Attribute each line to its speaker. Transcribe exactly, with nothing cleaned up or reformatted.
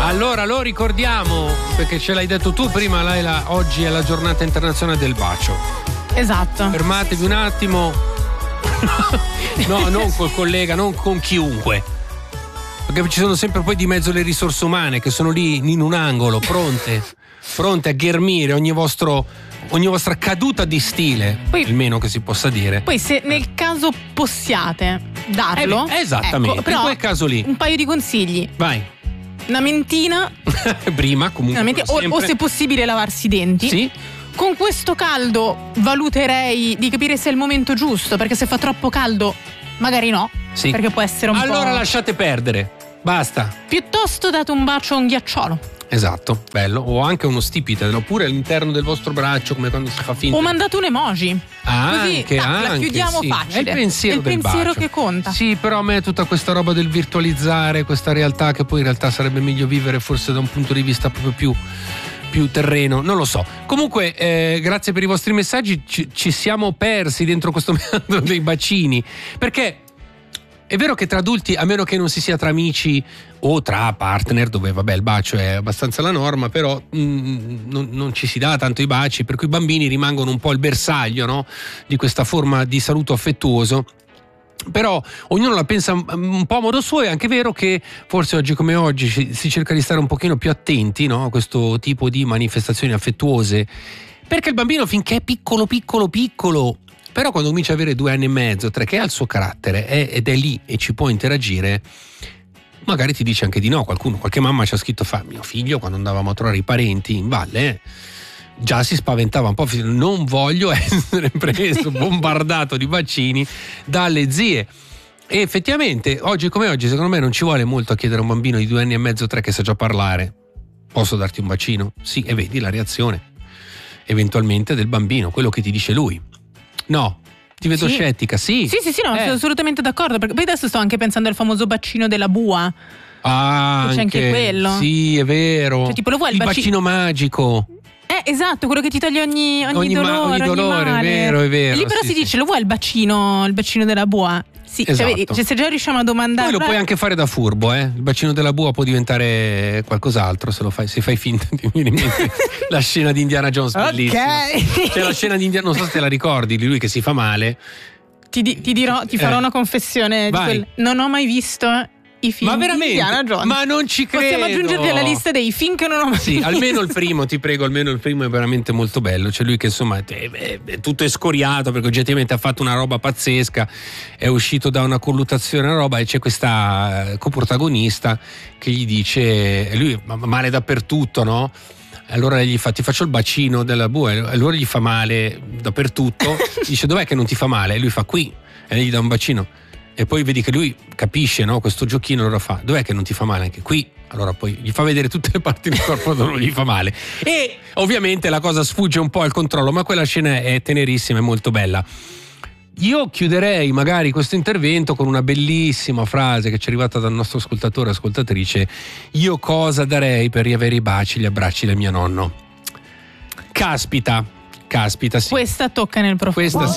Speaker 1: Allora lo ricordiamo, perché ce l'hai detto tu prima, Laila, oggi è la giornata internazionale del bacio.
Speaker 2: Esatto.
Speaker 1: Fermatevi un attimo. No, non col collega, non con chiunque. Perché ci sono sempre poi di mezzo le risorse umane che sono lì in un angolo, pronte, pronte a ghermire ogni vostro ogni vostra caduta di stile, poi, il meno che si possa dire.
Speaker 2: Poi se nel caso possiate darlo,
Speaker 1: eh, esattamente,
Speaker 2: ecco, però
Speaker 1: in quel caso lì
Speaker 2: un paio di consigli.
Speaker 1: Vai.
Speaker 2: Una mentina
Speaker 1: prima comunque
Speaker 2: una mentina, o, o se possibile lavarsi i denti.
Speaker 1: Sì.
Speaker 2: Con questo caldo valuterei di capire se è il momento giusto, perché se fa troppo caldo magari no,
Speaker 1: sì.
Speaker 2: Perché può essere un
Speaker 1: allora
Speaker 2: po'.
Speaker 1: Allora lasciate perdere, basta.
Speaker 2: Piuttosto date un bacio a un ghiacciolo.
Speaker 1: Esatto, bello. O anche uno stipite, oppure all'interno del vostro braccio, come quando si fa finta.
Speaker 2: O mandate un emoji.
Speaker 1: Ah,
Speaker 2: così
Speaker 1: anche,
Speaker 2: tac,
Speaker 1: anche,
Speaker 2: la chiudiamo
Speaker 1: sì.
Speaker 2: facile.
Speaker 1: È il pensiero,
Speaker 2: è il
Speaker 1: del
Speaker 2: pensiero
Speaker 1: bacio
Speaker 2: che conta.
Speaker 1: Sì, però a me tutta questa roba del virtualizzare questa realtà, che poi in realtà sarebbe meglio vivere forse da un punto di vista proprio più più terreno, non lo so. Comunque eh, grazie per i vostri messaggi. Ci, ci siamo persi dentro questo meandro dei bacini, perché è vero che tra adulti, a meno che non si sia tra amici o tra partner, dove vabbè il bacio è abbastanza la norma, però mh, non, non ci si dà tanto i baci, per cui i bambini rimangono un po' il bersaglio, no? Di questa forma di saluto affettuoso. Però ognuno la pensa un po' a modo suo. È anche vero che forse oggi come oggi si cerca di stare un pochino più attenti, no? A questo tipo di manifestazioni affettuose, perché il bambino finché è piccolo piccolo piccolo, però quando comincia ad avere due anni e mezzo, tre, che ha il suo carattere è, ed è lì e ci può interagire, magari ti dice anche di no. Qualcuno, qualche mamma ci ha scritto: fa mio figlio quando andavamo a trovare i parenti in valle eh, già si spaventava un po', non voglio essere preso, bombardato di bacini dalle zie. E effettivamente oggi come oggi secondo me non ci vuole molto a chiedere a un bambino di due anni e mezzo, tre, che sa già parlare: posso darti un bacino? Sì, e vedi la reazione eventualmente del bambino, quello che ti dice lui. No, ti vedo
Speaker 2: sì.
Speaker 1: scettica. Sì,
Speaker 2: sì, sì, sì, no,
Speaker 1: eh.
Speaker 2: sono assolutamente d'accordo, perché poi adesso sto anche pensando al famoso bacino della bua.
Speaker 1: Ah,
Speaker 2: c'è anche, anche quello.
Speaker 1: Sì, è vero.
Speaker 2: Cioè, tipo, lo vuoi il,
Speaker 1: il
Speaker 2: baci-
Speaker 1: bacino magico.
Speaker 2: Eh, esatto, quello che ti toglie ogni, ogni,
Speaker 1: ogni
Speaker 2: dolore,
Speaker 1: ma- ogni dolore,
Speaker 2: ogni male.
Speaker 1: È vero, è vero.
Speaker 2: E lì però
Speaker 1: sì,
Speaker 2: si
Speaker 1: sì.
Speaker 2: dice: lo vuoi il bacino, il bacino della bua? Sì,
Speaker 1: esatto.
Speaker 2: Cioè, vedi, cioè, se già riusciamo a domandare.
Speaker 1: Poi lo puoi anche fare da furbo, eh? Il bacino della bua può diventare qualcos'altro se lo fai, se fai finta di venire in mente la scena di Indiana Jones, bellissima.
Speaker 2: Ok.
Speaker 1: C'è la scena di Indiana, non so se te la ricordi, di lui che si fa male.
Speaker 2: Ti, di, ti dirò, ti farò
Speaker 1: eh.
Speaker 2: una confessione di quel, non ho mai visto i film
Speaker 1: ma veramente?
Speaker 2: di Indiana Jones.
Speaker 1: Ma non ci credo.
Speaker 2: Possiamo aggiungerli alla lista dei film che non ho mai
Speaker 1: sì,
Speaker 2: visto.
Speaker 1: Almeno il primo, ti prego, almeno il primo è veramente molto bello. C'è lui che insomma è, è, è tutto escoriato perché oggettivamente ha fatto una roba pazzesca, è uscito da una colluttazione, una roba, e c'è questa coprotagonista che gli dice, e lui male dappertutto, no? Allora gli fa: ti faccio il bacino della bua, e allora gli fa male dappertutto. Dice: dov'è che non ti fa male? E lui fa: qui. E lei gli dà un bacino. E poi vedi che lui capisce, no? Questo giochino, allora fa: dov'è che non ti fa male? Anche qui. Allora poi gli fa vedere tutte le parti del corpo dove non gli fa male. E ovviamente la cosa sfugge un po' al controllo, ma quella scena è tenerissima, è molto bella. Io chiuderei magari questo intervento con una bellissima frase che ci è arrivata dal nostro ascoltatore, ascoltatrice: io cosa darei per riavere i baci, gli abbracci del mio nonno. Caspita, caspita, sì.
Speaker 2: Questa tocca nel profondo.
Speaker 1: Questa